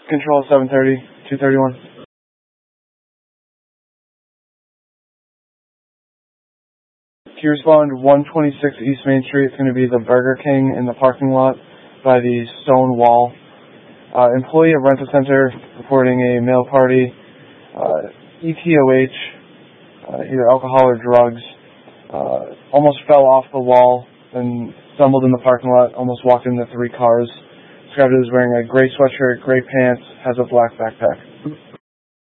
Control 730, 231. Can you respond 126 East Main Street? It's going to be the Burger King in the parking lot by the stone wall. Employee of Rental Center reporting a male party, ETOH, either alcohol or drugs, almost fell off the wall and stumbled in the parking lot, almost walked into 3 cars. Described as wearing a gray sweatshirt, gray pants, has a black backpack.